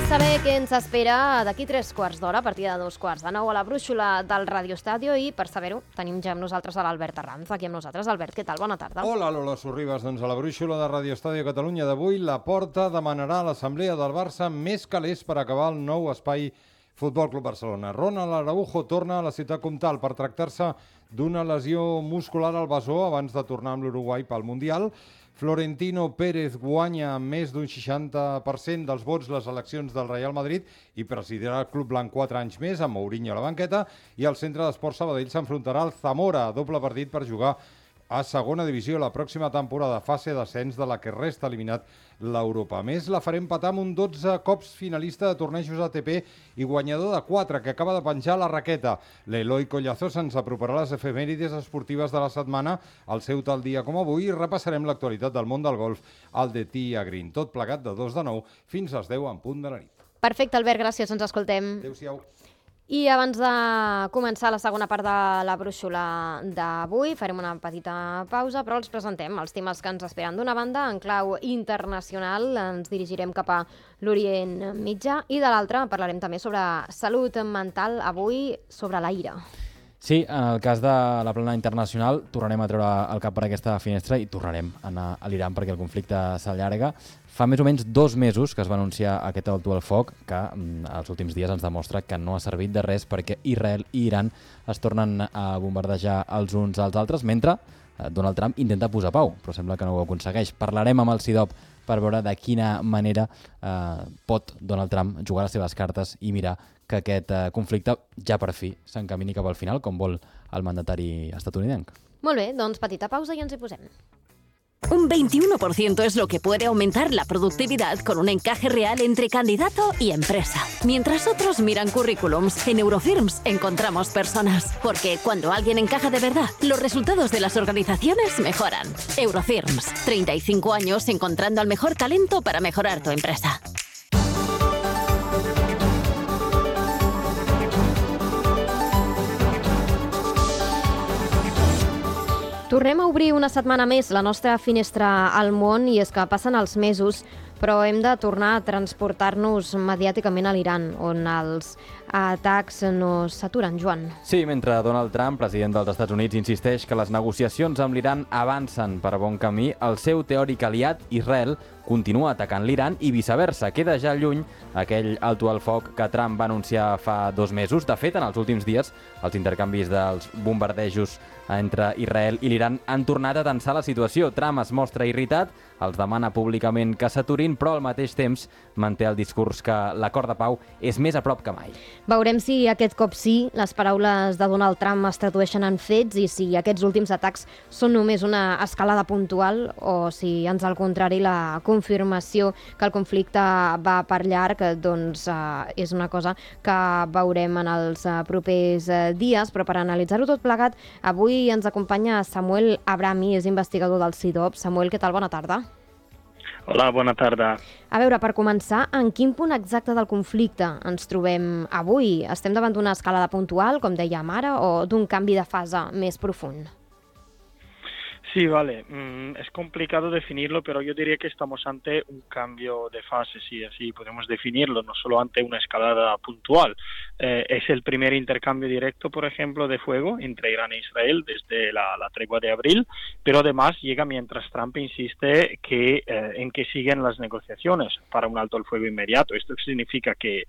Saber què ens espera d'aquí 3/4 d'hora, a partir de 2:45 a la brúixola del Radio Estadio, i per saber-ho tenim ja amb nosaltres a l'Albert Arranz, aquí amb nosaltres. Albert, què tal? Bona tarda. Hola, Lola Sorribas. Doncs a la brúixola de Radio Estadio Catalunya d'avui, la Porta demanarà a l'Assemblea del Barça més calés per acabar el nou espai Futbol Club Barcelona. Ronald Araujo torna a la ciutat comtal per tractar-se d'una lesió muscular al bessó abans de tornar amb l'Uruguai pel Mundial. Florentino Pérez guanya amb més d'un 60% dels vots les eleccions del Real Madrid i presidirà el club blanc 4 anys més, amb Mourinho a la banqueta, i el Centre d'Esports Sabadell s'enfrontarà al Zamora, doble partit per jugar a segona divisió la pròxima temporada, fase d'ascens de la que resta eliminat l'Europa. A més, la farem patar amb un 12 cops finalista de tornejos ATP i guanyador de 4, que acaba de penjar la raqueta. L'Eloi Collazos ens aproparà les efemèrides esportives de la setmana, al seu tal dia com avui, i repassarem l'actualitat del món del golf al The Tee a Green. Tot plegat de 2 de 9 fins a les 10 en punt de la nit. Perfecte, Albert, gràcies, ens escoltem. Adéu-siau. I abans de començar la segona part de la brúixola d'avui, farem una petita pausa, però els presentem els temes que ens esperen. D'una banda, en clau internacional, ens dirigirem cap a l'Orient Mitjà, i de l'altra parlarem també sobre salut mental, avui sobre la ira. Sí, en el cas de la plana internacional tornarem a treure el cap per aquesta finestra i tornarem a anar a l'Iran perquè el conflicte s'allarga. Fa més o menys 2 mesos que es va anunciar aquest alto al foc, que els últims dies ens demostra que no ha servit de res perquè Israel i Iran es tornen a bombardejar els uns als altres, mentre Donald Trump intenta posar pau, però sembla que no ho aconsegueix. Parlarem amb el CIDOB per veure de quina manera pot Donald Trump jugar les seves cartes i mirar que aquest conflicte ja per fi s'encamini cap al final, com vol el mandatari estatunidenc. Molt bé, doncs petita pausa i ens hi posem. Un 21% es lo que puede aumentar la productividad con un encaje real entre candidato y empresa. Mientras otros miran currículums, en Eurofirms encontramos personas. Porque cuando alguien encaja de verdad, los resultados de las organizaciones mejoran. Eurofirms, 35 años encontrando al mejor talento para mejorar tu empresa. Tornem a obrir una setmana més la nostra finestra al món, i és que passen els mesos, però hem de tornar a transportar-nos mediàticament a l'Iran, on els atacs no s'aturen, Joan. Sí, mentre Donald Trump, president dels Estats Units, insisteix que les negociacions amb l'Iran avancen per bon camí, el seu teòric aliat, Israel, continua atacant l'Iran i viceversa. Queda ja lluny aquell alto al foc que Trump va anunciar fa 2 mesos. De fet, en els últims dies, els intercanvis dels bombardejos entre Israel i l'Iran han tornat a tensar la situació. Trump es mostra irritat, els demana públicament que s'aturin, però al mateix temps manté el discurs que l'acord de pau és més a prop que mai. Veurem si aquest cop sí les paraules de Donald Trump es tradueixen en fets i si aquests últims atacs són només una escalada puntual o si, ans al contrari, la confirmació que el conflicte va per llarg, doncs és una cosa que veurem en els propers dies. Però per analitzar-ho tot plegat, avui ens acompanya Samuel Abrami, és investigador del CIDOB. Samuel, què tal? Bona tarda. Hola, bona tarda. A veure, per començar, en quin punt exacte del conflicte ens trobem avui? Estem davant d'una escalada puntual, com dèiem ara, o d'un canvi de fase més profund? Sí, vale. Es complicado definirlo, pero yo diría que estamos ante un cambio de fase, sí, así podemos definirlo, no solo ante una escalada puntual. Es el primer intercambio directo, por ejemplo, de fuego entre Irán e Israel desde la tregua de abril, pero además llega mientras Trump insiste en que siguen las negociaciones para un alto el fuego inmediato. Esto significa que